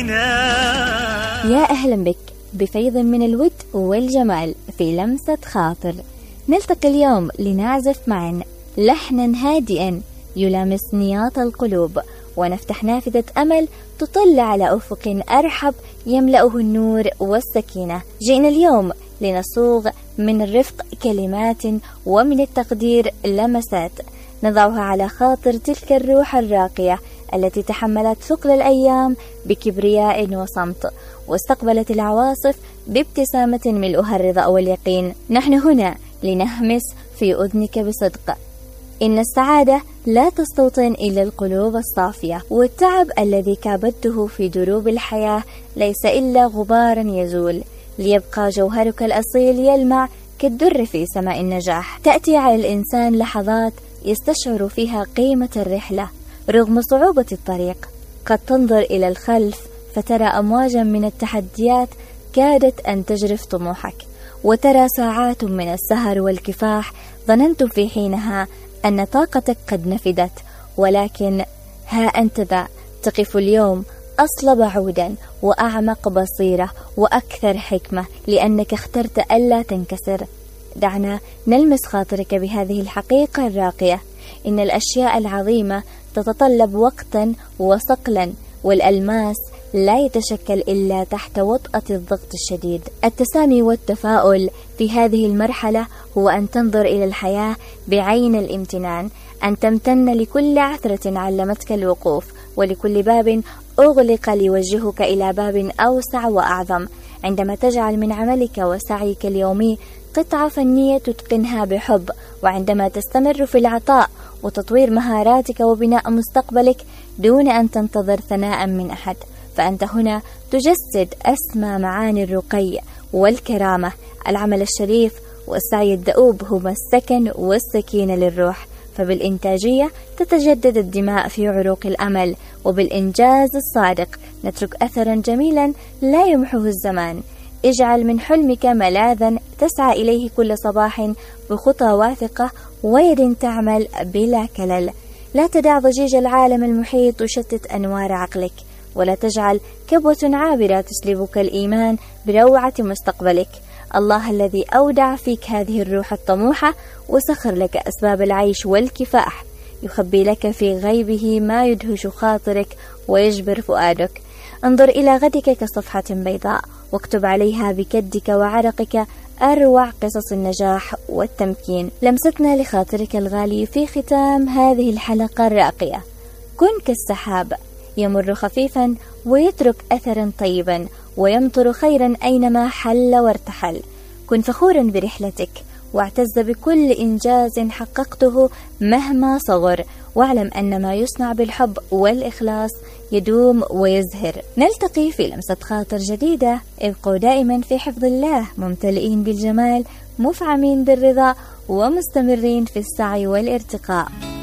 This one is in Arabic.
يا أهلا بك بفيض من الود والجمال في لمسة خاطر. نلتقي اليوم لنعزف معا لحنا هادئا يلامس نياط القلوب، ونفتح نافذة أمل تطل على أفق أرحب يملأه النور والسكينة. جئنا اليوم لنصوغ من الرفق كلمات ومن التقدير لمسات نضعها على خاطر تلك الروح الراقية التي تحملت ثقل الأيام بكبرياء وصمت، واستقبلت العواصف بابتسامة ملؤها الرضا واليقين. نحن هنا لنهمس في أذنك بصدق. إن السعادة لا تستوطن إلا القلوب الصافية، والتعب الذي كابدته في دروب الحياة ليس إلا غبارا يزول، ليبقى جوهرك الأصيل يلمع كالدر في سماء النجاح. تأتي على الإنسان لحظات يستشعر فيها قيمة الرحلة رغم صعوبة الطريق. قد تنظر إلى الخلف فترى أمواجا من التحديات كادت أن تجرف طموحك، وترى ساعات من السهر والكفاح ظننت في حينها أن طاقتك قد نفدت، ولكن ها أنت ذا تقف اليوم أصلب عودا وأعمق بصيرة وأكثر حكمة، لأنك اخترت ألا تنكسر. دعنا نلمس خاطرك بهذه الحقيقة الراقية: إن الأشياء العظيمة تتطلب وقتا وصقلا، والألماس لا يتشكل إلا تحت وطأة الضغط الشديد. التسامي والتفاؤل في هذه المرحلة هو أن تنظر إلى الحياة بعين الامتنان، أن تمتن لكل عثرة علمتك الوقوف، ولكل باب أغلق ليوجهك إلى باب أوسع وأعظم. عندما تجعل من عملك وسعيك اليومي قطعة فنية تتقنها بحب، وعندما تستمر في العطاء وتطوير مهاراتك وبناء مستقبلك دون أن تنتظر ثناء من أحد، فأنت هنا تجسد أسمى معاني الرقي والكرامة. العمل الشريف والسعي الدؤوب هما السكن والسكينة للروح، فبالإنتاجية تتجدد الدماء في عروق الأمل، وبالإنجاز الصادق نترك أثرا جميلا لا يمحوه الزمان. اجعل من حلمك ملاذا تسعى إليه كل صباح بخطى واثقة ويد تعمل بلا كلل. لا تدع ضجيج العالم المحيط يشتت أنوار عقلك، ولا تجعل كبوة عابرة تسلبك الإيمان بروعة مستقبلك. الله الذي أودع فيك هذه الروح الطموحة وسخر لك أسباب العيش والكفاح يخبي لك في غيبه ما يدهش خاطرك ويجبر فؤادك. انظر إلى غدك كصفحة بيضاء، واكتب عليها بكدك وعرقك أروع قصص النجاح والتمكين. لمستنا لخاطرك الغالي في ختام هذه الحلقة الراقية: كن كالسحاب يمر خفيفا ويترك أثرا طيبا، ويمطر خيرا أينما حل وارتحل. كن فخورا برحلتك، واعتز بكل إنجاز حققته مهما صغر، واعلم أن ما يصنع بالحب والإخلاص يدوم ويزهر. نلتقي في لمسة خاطر جديدة، ابقوا دائما في حفظ الله، ممتلئين بالجمال، مفعمين بالرضا، ومستمرين في السعي والارتقاء.